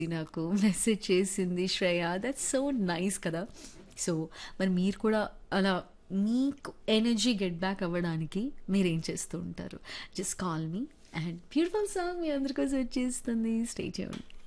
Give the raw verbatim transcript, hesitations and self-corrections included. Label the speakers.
Speaker 1: నాకు మెసేజ్ చేసింది Shreya. That's so nice కదా! సో, మరి మీరు కూడా అలా మీకు ఎనర్జీ గెట్ బ్యాక్ అవ్వడానికి మీరేం చేస్తూ ఉంటారు? Just call me and beautiful song మీ అందరి కోసం వచ్చేస్తుంది. Stay tuned.